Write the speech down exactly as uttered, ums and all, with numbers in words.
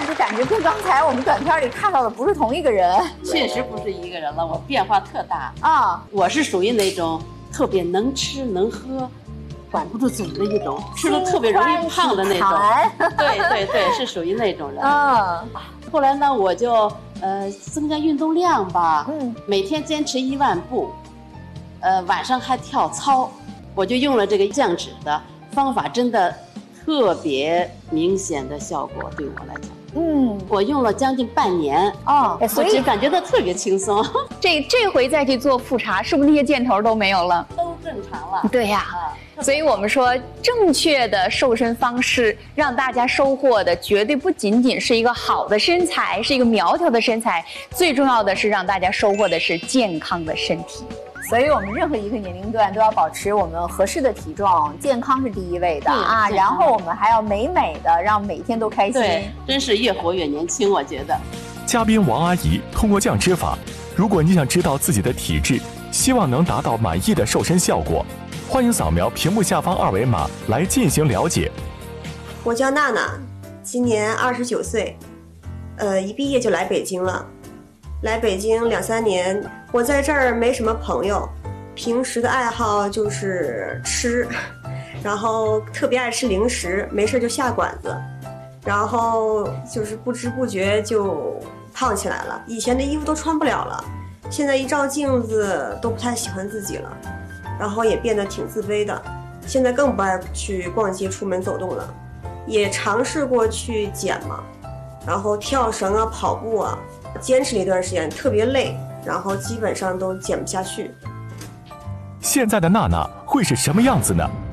就感觉跟刚才我们短片里看到的不是同一个人。 确实不是一个人了，我变化特大啊！ 我是属于那种特别能吃能喝，管不住嘴的一种，吃的特别容易胖的那种。对对对，是属于那种人。 啊， 后来呢，我就呃增加运动量吧， 嗯， 每天坚持一万步，呃晚上还跳操，我就用了这个降脂的方法，真的特别明显的效果，对我来讲。嗯，我用了将近半年哦，所以感觉到特别轻松。 这这回再去做复查，是不是那些箭头都没有了？ 都正常了。 对呀、啊，所以我们说正确的瘦身方式，让大家收获的绝对不仅仅是一个好的身材，是一个苗条的身材，最重要的是让大家收获的是健康的身体。 所以我们任何一个年龄段都要保持我们合适的体重，健康是第一位的啊。然后我们还要美美的，让每天都开心。 对，真是越活越年轻，我觉得。 嘉宾王阿姨通过降脂法，如果你想知道自己的体质，希望能达到满意的瘦身效果，欢迎扫描屏幕下方二维码来进行了解。 我叫娜娜，今年二十九岁，呃，一毕业就来北京了。来北京两三年，我在这儿没什么朋友，平时的爱好就是吃，然后特别爱吃零食，没事就下馆子，然后就是不知不觉就胖起来了。以前的衣服都穿不了了，现在一照镜子都不太喜欢自己了，然后也变得挺自卑的。现在更不爱去逛街、出门走动了，也尝试过去减嘛，然后跳绳啊、跑步啊。坚持了一段时间，特别累，然后基本上都减不下去。 现在的娜娜会是什么样子呢？